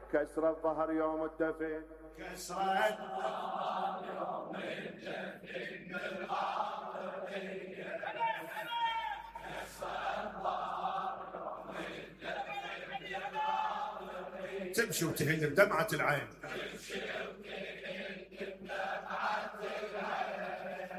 كسر الظهر يوم الدفن، كسر الظهر يوم الدفن بالعاطفية، كسر الظهر يوم الدفن بالعاطفية، تمشي وتهل بدمعة العين.